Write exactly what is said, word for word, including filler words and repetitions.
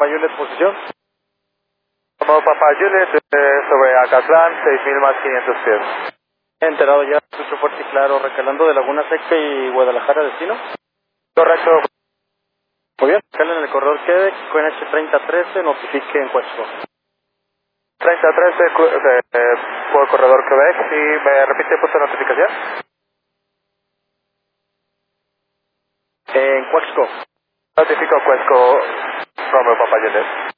Juliet, posición. Como Papá Juliet, eh, sobre Acatlán, seis mil más quinientos pies. Enterado ya, escucho fuerte y claro, recalando de Laguna Seca y Guadalajara, destino. Correcto. Muy bien, recalen en el corredor Quebec, con H treinta trece, notifique en Cuexco. treinta trece cu- eh, eh, por corredor Quebec, y me repite punto de notificación. En Cuexco. Notifico Cuesco, como Papá Juliet.